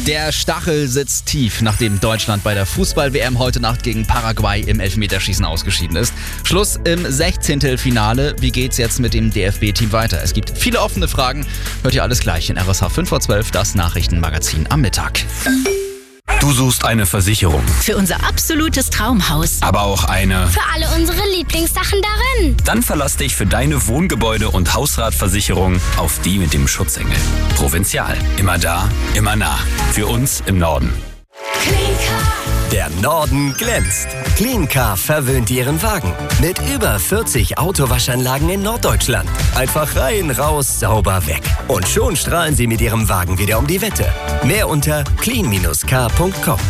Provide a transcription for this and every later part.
Der Stachel sitzt tief, nachdem Deutschland bei der Fußball-WM heute Nacht gegen Paraguay im Elfmeterschießen ausgeschieden ist. Schluss im 16. Finale. Wie geht's jetzt mit dem DFB-Team weiter? Es gibt viele offene Fragen. Hört ihr alles gleich in RSH 5 vor 12, das Nachrichtenmagazin am Mittag. Du suchst eine Versicherung. Für unser absolutes Traumhaus. Aber auch eine. Für alle unsere Lieblingssachen darin. Dann verlass dich für deine Wohngebäude- und Hausratversicherung auf die mit dem Schutzengel. Provinzial. Immer da, immer nah. Für uns im Norden. Der Norden glänzt. Cleancar verwöhnt Ihren Wagen. Mit über 40 Autowaschanlagen in Norddeutschland. Einfach rein, raus, sauber, weg. Und schon strahlen Sie mit Ihrem Wagen wieder um die Wette. Mehr unter clean-car.com.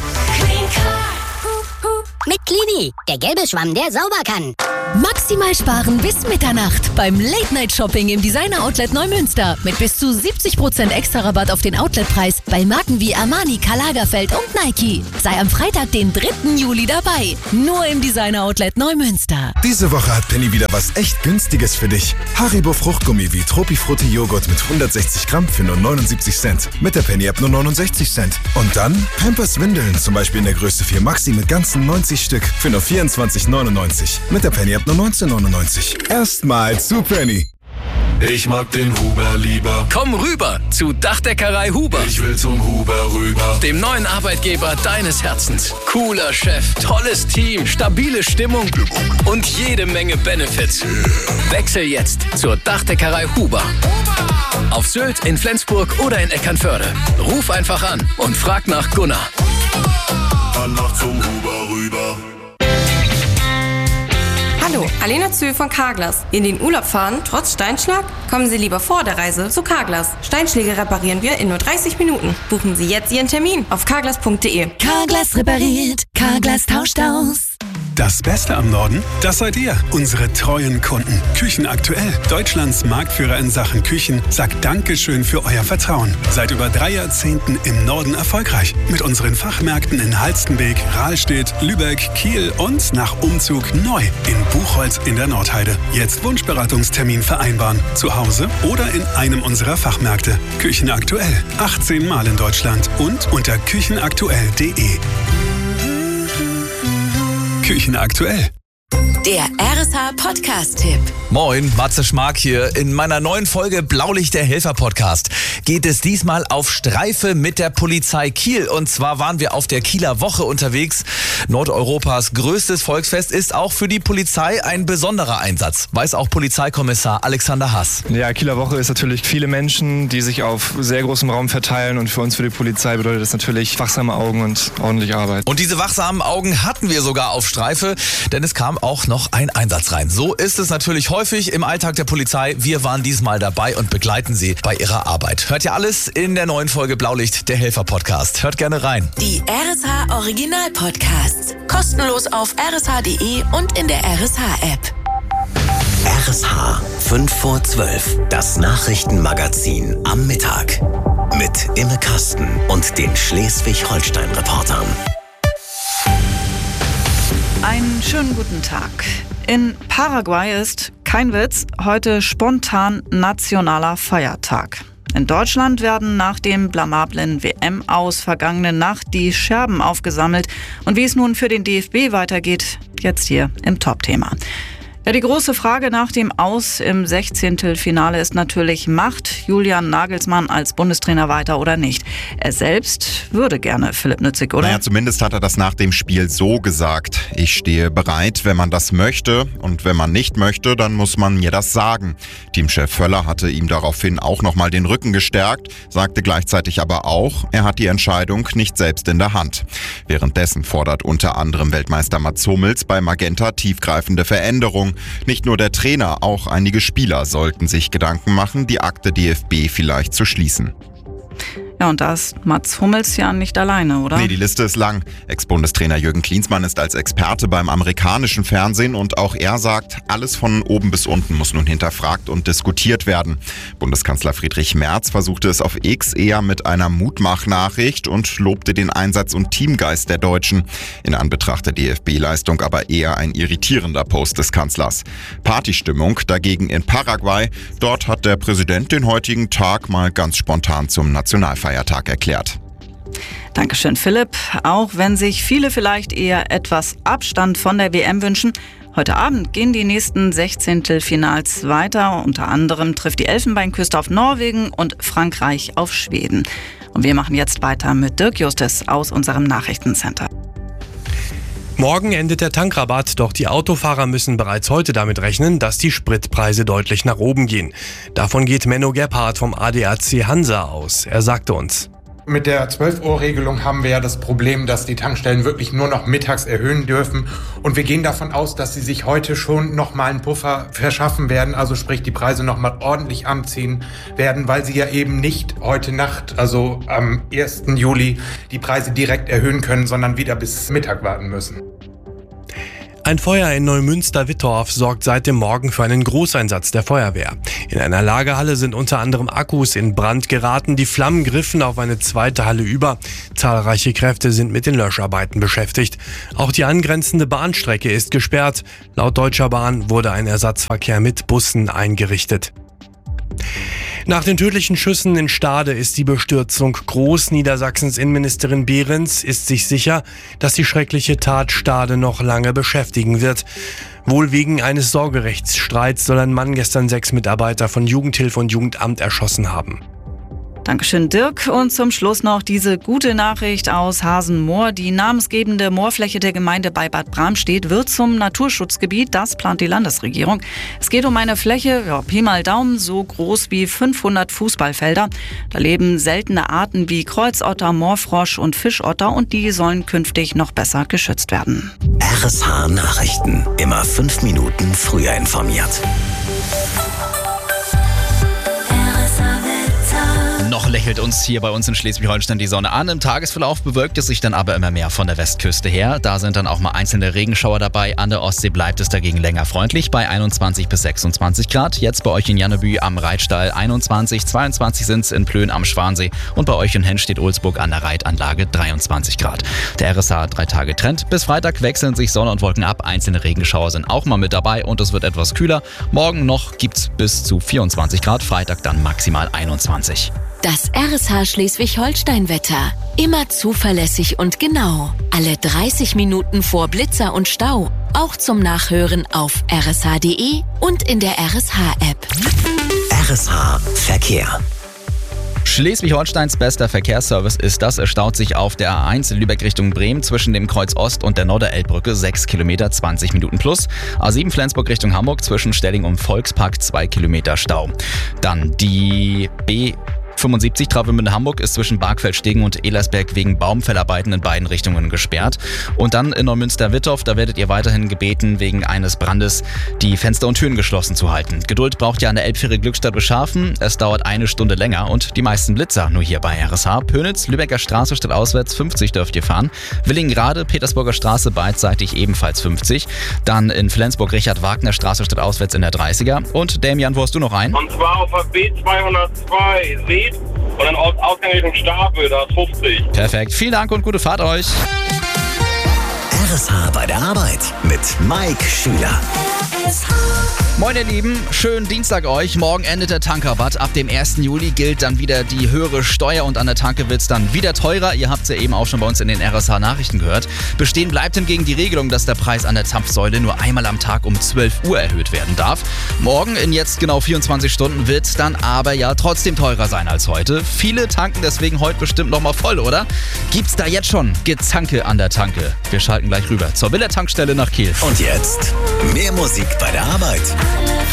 Mit Clini, der gelbe Schwamm, der sauber kann. Maximal sparen bis Mitternacht beim Late-Night-Shopping im Designer-Outlet Neumünster. Mit bis zu 70% extra Rabatt auf den Outletpreis bei Marken wie Armani, Karl Lagerfeld und Nike. Sei am Freitag, den 3. Juli dabei. Nur im Designer-Outlet Neumünster. Diese Woche hat Penny wieder was echt Günstiges für dich. Haribo Fruchtgummi wie Tropifrutti Joghurt mit 160 Gramm für nur 79 Cent. Mit der Penny-App nur 69 Cent. Und dann Pampers Windeln, zum Beispiel in der Größe 4 Maxi mit ganzen 90 Stück für nur 24,99. Mit der Penny-App nur 19,99. Erstmal zu Penny. Ich mag den Huber lieber. Komm rüber zu Dachdeckerei Huber. Ich will zum Huber rüber. Dem neuen Arbeitgeber deines Herzens. Cooler Chef, tolles Team, stabile Stimmung und jede Menge Benefits. Wechsel jetzt zur Dachdeckerei Huber. Auf Sylt, in Flensburg oder in Eckernförde. Ruf einfach an und frag nach Gunnar. Dann noch zum Huber rüber. Hallo, Alena Zöhl von Carglass. In den Urlaub fahren, trotz Steinschlag? Kommen Sie lieber vor der Reise zu Carglass. Steinschläge reparieren wir in nur 30 Minuten. Buchen Sie jetzt Ihren Termin auf carglass.de. Carglass repariert, Carglass tauscht aus. Das Beste am Norden, das seid ihr, unsere treuen Kunden. Küchen aktuell, Deutschlands Marktführer in Sachen Küchen, sagt Dankeschön für euer Vertrauen. Seit über 3 Jahrzehnten im Norden erfolgreich. Mit unseren Fachmärkten in Halstenbek, Rahlstedt, Lübeck, Kiel und nach Umzug neu in Buchholz in der Nordheide. Jetzt Wunschberatungstermin vereinbaren. Zu Hause oder in einem unserer Fachmärkte. Küchen aktuell, 18 Mal in Deutschland und unter küchenaktuell.de. Küchen aktuell. Der RSH Podcast-Tipp. Moin, Matze Schmark hier. In meiner neuen Folge Blaulicht der Helfer-Podcast geht es diesmal auf Streife mit der Polizei Kiel. Und zwar waren wir auf der Kieler Woche unterwegs. Nordeuropas größtes Volksfest ist auch für die Polizei ein besonderer Einsatz, weiß auch Polizeikommissar Alexander Hass. Ja, Kieler Woche ist natürlich viele Menschen, die sich auf sehr großem Raum verteilen. Und für uns, für die Polizei, bedeutet das natürlich wachsame Augen und ordentliche Arbeit. Und diese wachsamen Augen hatten wir sogar auf Streife, denn es kam auch noch ein Einsatz rein. So ist es natürlich häufig im Alltag der Polizei. Wir waren diesmal dabei und begleiten Sie bei Ihrer Arbeit. Hört ihr alles in der neuen Folge Blaulicht, der Helfer-Podcast. Hört gerne rein. Die RSH Original-Podcasts. Kostenlos auf rsh.de und in der RSH-App. RSH 5 vor 12. Das Nachrichtenmagazin am Mittag. Mit Imme Kasten und den Schleswig-Holstein-Reportern. Einen schönen guten Tag. In Paraguay ist, kein Witz, heute spontan nationaler Feiertag. In Deutschland werden nach dem blamablen WM-Aus vergangene Nacht die Scherben aufgesammelt. Und wie es nun für den DFB weitergeht, jetzt hier im Top-Thema. Ja, die große Frage nach dem Aus im 16. Finale ist natürlich, macht Julian Nagelsmann als Bundestrainer weiter oder nicht? Er selbst würde gerne, Philipp Nützig, oder? Naja, zumindest hat er das nach dem Spiel so gesagt. Ich stehe bereit, wenn man das möchte. Und wenn man nicht möchte, dann muss man mir das sagen. Teamchef Völler hatte ihm daraufhin auch nochmal den Rücken gestärkt, sagte gleichzeitig aber auch, er hat die Entscheidung nicht selbst in der Hand. Währenddessen fordert unter anderem Weltmeister Mats Hummels bei Magenta tiefgreifende Veränderungen. Nicht nur der Trainer, auch einige Spieler sollten sich Gedanken machen, die Akte DFB vielleicht zu schließen. Ja, und da ist Mats Hummels ja nicht alleine, oder? Nee, die Liste ist lang. Ex-Bundestrainer Jürgen Klinsmann ist als Experte beim amerikanischen Fernsehen und auch er sagt, alles von oben bis unten muss nun hinterfragt und diskutiert werden. Bundeskanzler Friedrich Merz versuchte es auf X eher mit einer Mutmachnachricht und lobte den Einsatz- und Teamgeist der Deutschen. In Anbetracht der DFB-Leistung aber eher ein irritierender Post des Kanzlers. Partystimmung dagegen in Paraguay. Dort hat der Präsident den heutigen Tag mal ganz spontan zum Nationalfeiertag erklärt. Dankeschön, Philipp. Auch wenn sich viele vielleicht eher etwas Abstand von der WM wünschen, heute Abend gehen die nächsten 16. weiter. Unter anderem trifft die Elfenbeinküste auf Norwegen und Frankreich auf Schweden. Und wir machen jetzt weiter mit Dirk Justus aus unserem Nachrichtencenter. Morgen endet der Tankrabatt, doch die Autofahrer müssen bereits heute damit rechnen, dass die Spritpreise deutlich nach oben gehen. Davon geht Menno Gebhardt vom ADAC Hansa aus. Er sagte uns: Mit der 12-Uhr-Regelung haben wir ja das Problem, dass die Tankstellen wirklich nur noch mittags erhöhen dürfen. Und wir gehen davon aus, dass sie sich heute schon nochmal einen Puffer verschaffen werden, also sprich die Preise nochmal ordentlich anziehen werden, weil sie ja eben nicht heute Nacht, also am 1. Juli, die Preise direkt erhöhen können, sondern wieder bis Mittag warten müssen. Ein Feuer in Neumünster-Wittorf sorgt seit dem Morgen für einen Großeinsatz der Feuerwehr. In einer Lagerhalle sind unter anderem Akkus in Brand geraten. Die Flammen griffen auf eine zweite Halle über. Zahlreiche Kräfte sind mit den Löscharbeiten beschäftigt. Auch die angrenzende Bahnstrecke ist gesperrt. Laut Deutscher Bahn wurde ein Ersatzverkehr mit Bussen eingerichtet. Nach den tödlichen Schüssen in Stade ist die Bestürzung groß. Niedersachsens Innenministerin Behrens ist sich sicher, dass die schreckliche Tat Stade noch lange beschäftigen wird. Wohl wegen eines Sorgerechtsstreits soll ein Mann gestern 6 Mitarbeiter von Jugendhilfe und Jugendamt erschossen haben. Dankeschön, Dirk. Und zum Schluss noch diese gute Nachricht aus Hasenmoor. Die namensgebende Moorfläche der Gemeinde bei Bad Bramstedt wird zum Naturschutzgebiet. Das plant die Landesregierung. Es geht um eine Fläche, Pi mal Daumen, so groß wie 500 Fußballfelder. Da leben seltene Arten wie Kreuzotter, Moorfrosch und Fischotter und die sollen künftig noch besser geschützt werden. RSH Nachrichten. Immer 5 Minuten früher informiert. Noch lächelt uns hier bei uns in Schleswig-Holstein die Sonne an. Im Tagesverlauf bewölkt es sich dann aber immer mehr von der Westküste her. Da sind dann auch mal einzelne Regenschauer dabei. An der Ostsee bleibt es dagegen länger freundlich bei 21 bis 26 Grad. Jetzt bei euch in Janneby am Reitstall 21, 22 sind es in Plön am Schwansee und bei euch in Hennstedt-Ulzburg an der Reitanlage 23 Grad. Der RSH 3-Tage-Trend. Bis Freitag wechseln sich Sonne und Wolken ab. Einzelne Regenschauer sind auch mal mit dabei und es wird etwas kühler. Morgen noch gibt's bis zu 24 Grad, Freitag dann maximal 21. Das RSH Schleswig-Holstein-Wetter. Immer zuverlässig und genau. Alle 30 Minuten vor Blitzer und Stau. Auch zum Nachhören auf rsh.de und in der RSH-App. RSH Verkehr. Schleswig-Holsteins bester Verkehrsservice ist das. Es staut sich auf der A1 Lübeck Richtung Bremen zwischen dem Kreuz Ost und der Norderelbbrücke 6 Kilometer, 20 Minuten plus. A7 Flensburg Richtung Hamburg zwischen Stelling und Volkspark 2 Kilometer Stau. Dann die B75 Travemünde Hamburg ist zwischen Bargfeld-Stegen und Elersberg wegen Baumfellarbeiten in beiden Richtungen gesperrt. Und dann in Neumünster-Wittorf, da werdet ihr weiterhin gebeten, wegen eines Brandes die Fenster und Türen geschlossen zu halten. Geduld braucht ihr an der Elbfähre Glückstadt-Beschafen. Es dauert 1 Stunde länger und die meisten Blitzer nur hier bei RSH. Pönitz, Lübecker Straße stadtauswärts 50 dürft ihr fahren. Willingrade, Petersburger Straße beidseitig ebenfalls 50. Dann in Flensburg Richard-Wagner Straße stadtauswärts in der 30er. Und Damian, wo hast du noch einen? Und zwar auf der B202 See. Und dann Ausgang Richtung Stapel, da ist 50. Perfekt. Vielen Dank und gute Fahrt euch. RSH bei der Arbeit mit Mike Schüler. Moin ihr Lieben, schönen Dienstag euch. Morgen endet der Tankrabatt. Ab dem 1. Juli gilt dann wieder die höhere Steuer und an der Tanke wird es dann wieder teurer. Ihr habt es ja eben auch schon bei uns in den RSH-Nachrichten gehört. Bestehen bleibt hingegen die Regelung, dass der Preis an der Zapfsäule nur einmal am Tag um 12 Uhr erhöht werden darf. Morgen in jetzt genau 24 Stunden wird es dann aber ja trotzdem teurer sein als heute. Viele tanken deswegen heute bestimmt nochmal voll, oder? Gibt's da jetzt schon Gezanke an der Tanke? Wir schalten gleich rüber zur Villa-Tankstelle nach Kiel. Und jetzt mehr Musik bei der Arbeit.